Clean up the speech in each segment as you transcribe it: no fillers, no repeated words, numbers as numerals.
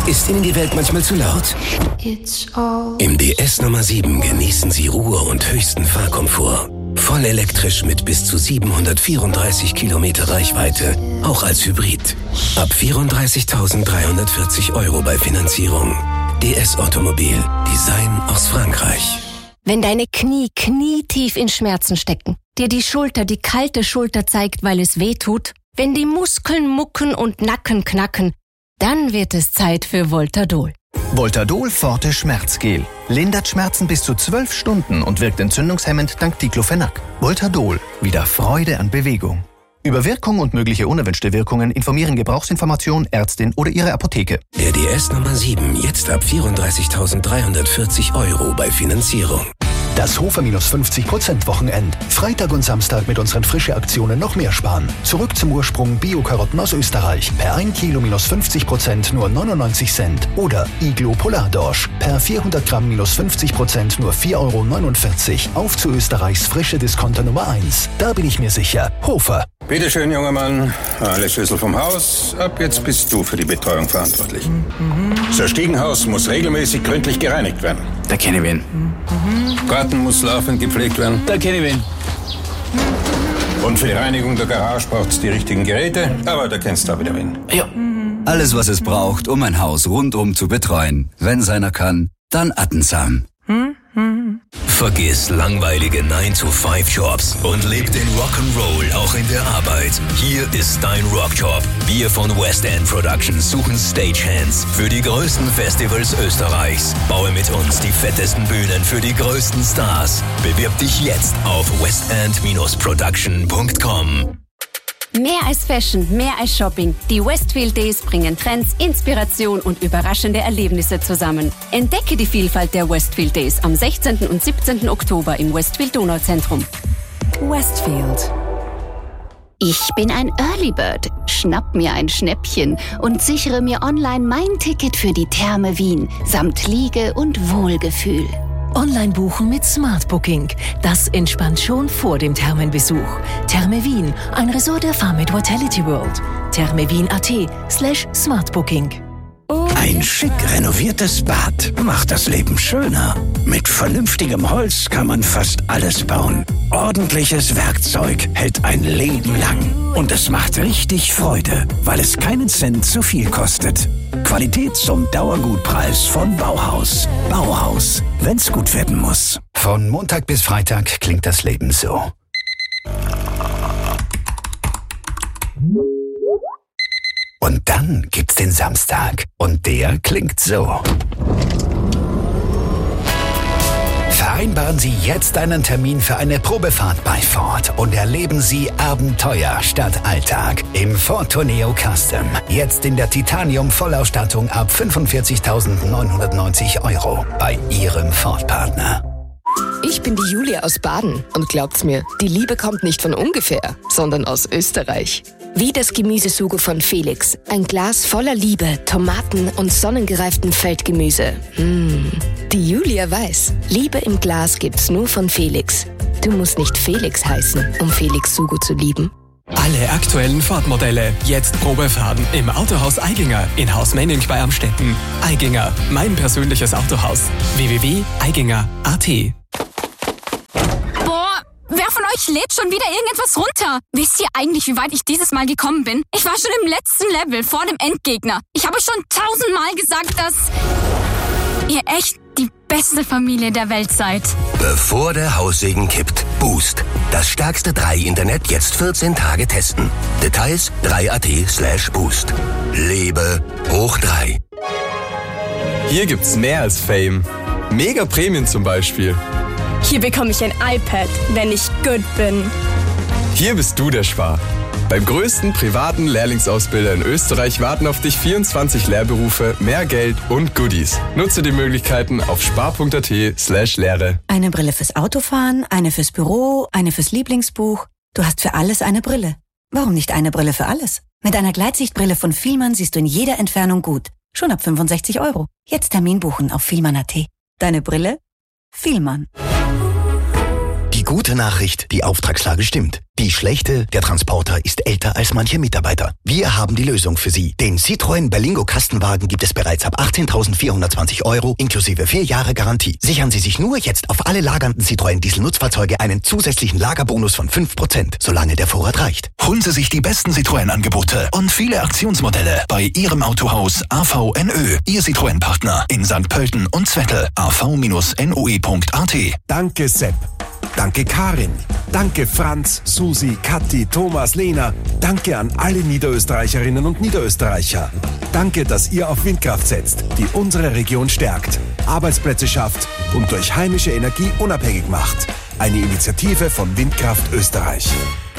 Ist Ihnen die Welt manchmal zu laut? Im DS Nummer 7 genießen Sie Ruhe und höchsten Fahrkomfort. Voll elektrisch mit bis zu 734 Kilometer Reichweite, auch als Hybrid. Ab 34.340 € bei Finanzierung. DS Automobil, Design aus Frankreich. Wenn deine Knie knietief in Schmerzen stecken, dir die Schulter die kalte Schulter zeigt, weil es weh tut, wenn die Muskeln mucken und Nacken knacken, dann wird es Zeit für Voltadol. Voltadol Forte Schmerzgel. Lindert Schmerzen bis zu 12 Stunden und wirkt entzündungshemmend dank Diclofenac. Voltadol. Wieder Freude an Bewegung. Über Wirkung und mögliche unerwünschte Wirkungen informieren Gebrauchsinformation, Ärztin oder Ihre Apotheke. Der DS Nummer 7 jetzt ab 34.340 € bei Finanzierung. Das Hofer-50% Wochenend. Freitag und Samstag mit unseren Frische-Aktionen noch mehr sparen. Zurück zum Ursprung Bio-Karotten aus Österreich. Per 1 Kilo -50% nur 99 Cent. Oder Iglo Polardorsch. Per 400 Gramm -50% nur 4,49 €. Auf zu Österreichs frische Discounter Nummer 1. Da bin ich mir sicher. Hofer. Bitte schön, junger Mann. Alle Schlüssel vom Haus. Ab jetzt bist du für die Betreuung verantwortlich. Das Stiegenhaus muss regelmäßig gründlich gereinigt werden. Da kenne ich wen. Garten muss laufend gepflegt werden. Da kenne ich wen. Und für die Reinigung der Garage braucht es die richtigen Geräte. Aber da kennst du auch wieder wen. Ja. Alles, was es braucht, um ein Haus rundum zu betreuen. Wenn einer kann, dann Attensam. Vergiss langweilige 9-to-5-Jobs und leb den Rock'n'Roll auch in der Arbeit. Hier ist dein Rockjob. Wir von West End Productions suchen Stagehands für die größten Festivals Österreichs. Baue mit uns die fettesten Bühnen für die größten Stars. Bewirb dich jetzt auf westend-production.com. Mehr als Fashion, mehr als Shopping. Die Westfield Days bringen Trends, Inspiration und überraschende Erlebnisse zusammen. Entdecke die Vielfalt der Westfield Days am 16. und 17. Oktober im Westfield Donauzentrum. Westfield. Ich bin ein Early Bird. Schnapp mir ein Schnäppchen und sichere mir online mein Ticket für die Therme Wien samt Liege und Wohlgefühl. Online buchen mit Smart Booking. Das entspannt schon vor dem Thermenbesuch. Therme Wien, ein Resort der Farmit Vitality World. thermewien.at/smartbooking. Ein schick renoviertes Bad macht das Leben schöner. Mit vernünftigem Holz kann man fast alles bauen. Ordentliches Werkzeug hält ein Leben lang. Und es macht richtig Freude, weil es keinen Cent zu viel kostet. Qualität zum Dauergutpreis von Bauhaus. Bauhaus, wenn's gut werden muss. Von Montag bis Freitag klingt das Leben so. Und dann gibt's den Samstag. Und der klingt so. Vereinbaren Sie jetzt einen Termin für eine Probefahrt bei Ford und erleben Sie Abenteuer statt Alltag im Ford Tourneo Custom. Jetzt in der Titanium-Vollausstattung ab 45.990 € bei Ihrem Ford-Partner. Ich bin die Julia aus Baden und glaubt's mir, die Liebe kommt nicht von ungefähr, sondern aus Österreich. Wie das Gemüsesugo von Felix. Ein Glas voller Liebe, Tomaten und sonnengereiftem Feldgemüse. Die Julia weiß, Liebe im Glas gibt's nur von Felix. Du musst nicht Felix heißen, um Felix Sugo zu lieben. Alle aktuellen Ford-Modelle jetzt Probefahren im Autohaus Eiginger in Haus Menning bei Amstetten. Eiginger, mein persönliches Autohaus. www.eiginger.at. Wer von euch lädt schon wieder irgendetwas runter? Wisst ihr eigentlich, wie weit ich dieses Mal gekommen bin? Ich war schon im letzten Level, vor dem Endgegner. Ich habe schon 1000-mal gesagt, dass ihr echt die beste Familie der Welt seid. Bevor der Haussegen kippt, Boost. Das stärkste 3-Internet jetzt 14 Tage testen. Details 3.at/Boost. Lebe hoch 3. Hier gibt's mehr als Fame. Mega Prämien zum Beispiel. Hier bekomme ich ein iPad, wenn ich gut bin. Hier bist du der Spar. Beim größten privaten Lehrlingsausbilder in Österreich warten auf dich 24 Lehrberufe, mehr Geld und Goodies. Nutze die Möglichkeiten auf spar.at/Lehre. Eine Brille fürs Autofahren, eine fürs Büro, eine fürs Lieblingsbuch. Du hast für alles eine Brille. Warum nicht eine Brille für alles? Mit einer Gleitsichtbrille von Fielmann siehst du in jeder Entfernung gut. Schon ab 65 €. Jetzt Termin buchen auf Fielmann.at. Deine Brille? Fielmann. Die gute Nachricht, die Auftragslage stimmt. Die schlechte, der Transporter ist älter als manche Mitarbeiter. Wir haben die Lösung für Sie. Den Citroën Berlingo Kastenwagen gibt es bereits ab 18.420 € inklusive 4 Jahre Garantie. Sichern Sie sich nur jetzt auf alle lagernden Citroën Diesel-Nutzfahrzeuge einen zusätzlichen Lagerbonus von 5%, solange der Vorrat reicht. Holen Sie sich die besten Citroën-Angebote und viele Aktionsmodelle bei Ihrem Autohaus AVNÖ. Ihr Citroën-Partner in St. Pölten und Zwettl. av-noe.at. Danke Sepp. Danke Karin. Danke Franz, Susi, Kathi, Thomas, Lena. Danke an alle Niederösterreicherinnen und Niederösterreicher. Danke, dass ihr auf Windkraft setzt, die unsere Region stärkt, Arbeitsplätze schafft und durch heimische Energie unabhängig macht. Eine Initiative von Windkraft Österreich.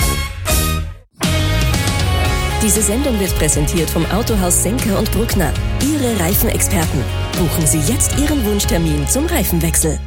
Diese Sendung wird präsentiert vom Autohaus Senker und Bruckner. Ihre Reifenexperten. Buchen Sie jetzt Ihren Wunschtermin zum Reifenwechsel.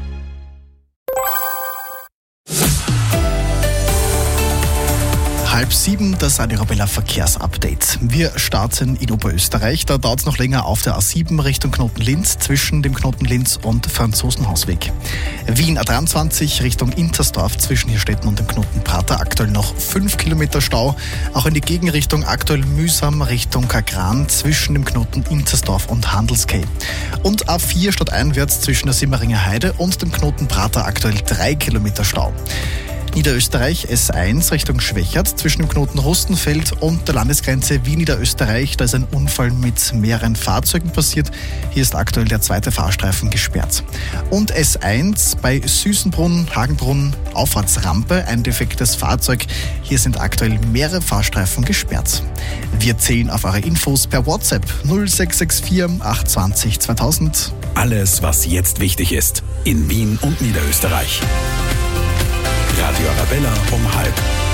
6:30, das Radio Arabella Verkehrsupdate. Wir starten in Oberösterreich. Da dauert es noch länger auf der A7 Richtung Knoten-Linz, zwischen dem Knoten-Linz und Franzosenhausweg. Wien A23 Richtung Intersdorf, zwischen Hirstetten und dem Knoten-Prater. Aktuell noch 5 Kilometer Stau. Auch in die Gegenrichtung aktuell mühsam Richtung Kagran, zwischen dem Knoten Intersdorf und Handelskay. Und A4 stadteinwärts zwischen der Simmeringer Heide und dem Knoten-Prater aktuell 3 Kilometer Stau. Niederösterreich S1 Richtung Schwächert, zwischen dem Knoten Rustenfeld und der Landesgrenze Wien-Niederösterreich. Da ist ein Unfall mit mehreren Fahrzeugen passiert. Hier ist aktuell der zweite Fahrstreifen gesperrt. Und S1 bei Süßenbrunn, Hagenbrunn, Auffahrtsrampe, ein defektes Fahrzeug. Hier sind aktuell mehrere Fahrstreifen gesperrt. Wir zählen auf eure Infos per WhatsApp 0664 820 2000. Alles, was jetzt wichtig ist, in Wien und Niederösterreich. Radio Arabella um 12:30.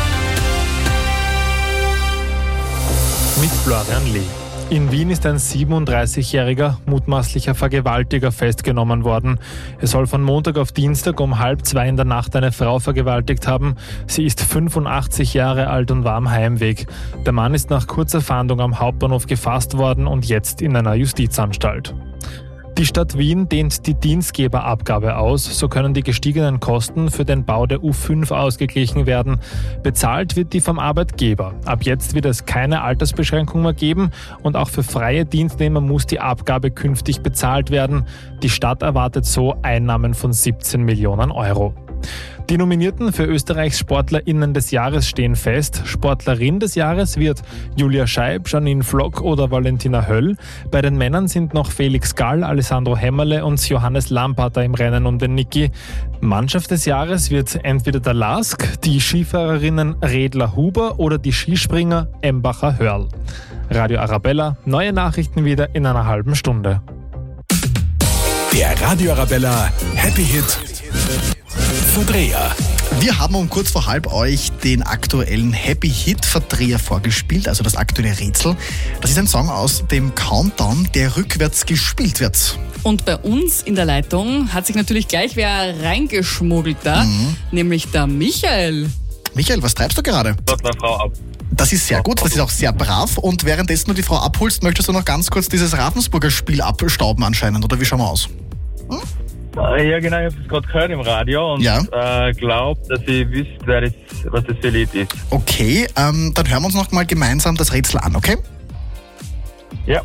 Mit Florian Lee. In Wien ist ein 37-jähriger mutmaßlicher Vergewaltiger festgenommen worden. Er soll von Montag auf Dienstag um 1:30 in der Nacht eine Frau vergewaltigt haben. Sie ist 85 Jahre alt und war am Heimweg. Der Mann ist nach kurzer Fahndung am Hauptbahnhof gefasst worden und jetzt in einer Justizanstalt. Die Stadt Wien dehnt die Dienstgeberabgabe aus, so können die gestiegenen Kosten für den Bau der U5 ausgeglichen werden. Bezahlt wird die vom Arbeitgeber. Ab jetzt wird es keine Altersbeschränkung mehr geben und auch für freie Dienstnehmer muss die Abgabe künftig bezahlt werden. Die Stadt erwartet so Einnahmen von 17 Millionen Euro. Die Nominierten für Österreichs SportlerInnen des Jahres stehen fest. Sportlerin des Jahres wird Julia Scheib, Janine Flock oder Valentina Höll. Bei den Männern sind noch Felix Gall, Alessandro Hämmerle und Johannes Lamparter im Rennen um den Niki. Mannschaft des Jahres wird entweder der LASK, die Skifahrerinnen Redler Huber oder die Skispringer Embacher Hörl. Radio Arabella, neue Nachrichten wieder in einer halben Stunde. Der Radio Arabella Happy Hit Verdreher. Wir haben um kurz vor 1:30 euch den aktuellen Happy Hit Verdreher vorgespielt, also das aktuelle Rätsel. Das ist ein Song aus dem Countdown, der rückwärts gespielt wird. Und bei uns in der Leitung hat sich natürlich gleich wer reingeschmuggelt da, nämlich der Michael. Michael, was treibst du gerade? Ich hol meine Frau ab. Das ist sehr gut, das ist auch sehr brav. Und währenddessen du die Frau abholst, möchtest du noch ganz kurz dieses Ravensburger Spiel abstauben anscheinend, oder wie schauen wir aus? Ja, genau, ich habe das gerade gehört im Radio und glaube, dass ich wüsste, was das für ein Lied ist. Okay, dann hören wir uns noch mal gemeinsam das Rätsel an, okay? Ja.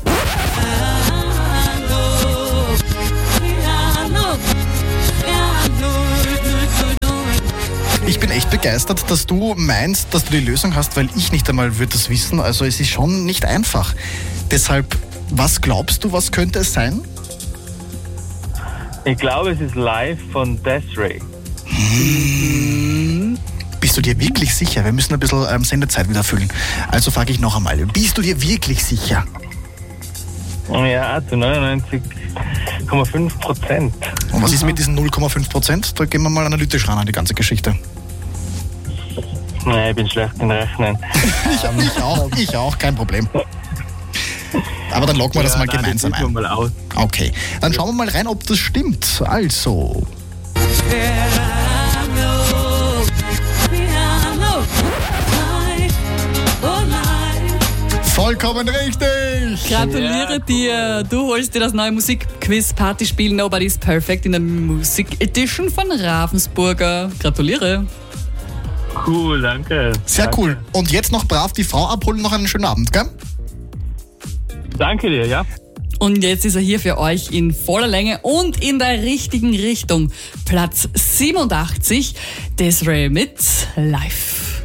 Ich bin echt begeistert, dass du meinst, dass du die Lösung hast, weil ich nicht einmal würde das wissen. Also es ist schon nicht einfach. Deshalb, was glaubst du, was könnte es sein? Ich glaube, es ist Live von Des'ree. Bist du dir wirklich sicher? Wir müssen ein bisschen Sendezeit wieder füllen. Also frage ich noch einmal, bist du dir wirklich sicher? Ja, zu 99,5%. Und was ist mit diesen 0,5%? Da gehen wir mal analytisch ran an die ganze Geschichte. Nein, ich bin schlecht in Rechnen. Ich auch, kein Problem. Aber dann loggen wir das mal gemeinsam ein. Mal aus. Okay, dann schauen wir mal rein, ob das stimmt. Also. Vollkommen richtig! Gratuliere dir! Du holst dir das neue Musikquiz-Partyspiel Nobody's Perfect in der Musik Edition von Ravensburger. Gratuliere! Cool, danke. Sehr danke. Cool. Und jetzt noch brav die Frau abholen, noch einen schönen Abend, gell? Danke dir, ja. Und jetzt ist er hier für euch in voller Länge und in der richtigen Richtung. Platz 87, Des'ree mit Live.